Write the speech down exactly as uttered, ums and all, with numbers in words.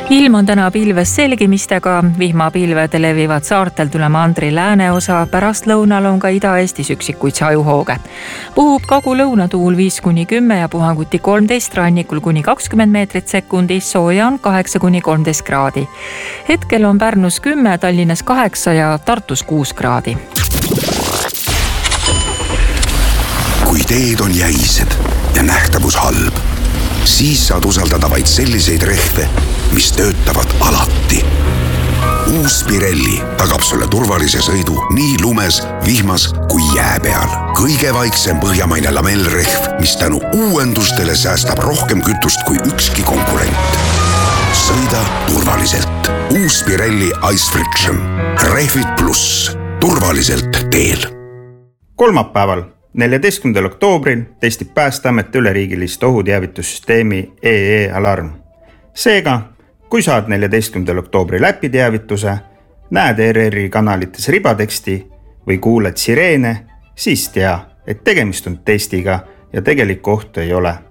Ilm on täna pilves selgimistega, vihmapilved levivad saartelt üle mandri lääneosa, pärast lõunal on ka Ida-Eestis üksikuid sajuhooge. Puhub kagu-lõunatuul viis kuni kümme ja puhanguti kolmteist, rannikul kuni kakskümmend meetrit sekundis, sooja on kaheksa kuni kolmteist kraadi. Hetkel on Pärnus kümme, Tallinnas kaheksa ja Tartus kuus kraadi. Kui teed on jäised ja nähtavus halb, siis saad usaldada vaid selliseid rehve, mis töötavad alati. Uus Pirelli tagab sulle turvalise sõidu nii lumes, vihmas kui jää peal. Kõige vaiksem põhjamaine lamellrehv, mis tänu uuendustele säästab rohkem kütust kui ükski konkurent. Sõida turvaliselt. Uus Pirelli Ice Friction. Rehvid pluss. Turvaliselt teel. Kolmapäeval neljateistkümnendal oktoobril testib Päästeamet üleriigilist ohuteavitussüsteemi E E Alarm. Seega, kui saad neljateistkümnendal oktoobri läpiteavituse, näed R R I kanalites ribateksti või kuuled sireene, siis tea, et tegemist on testiga ja tegelikku ohtu ei ole.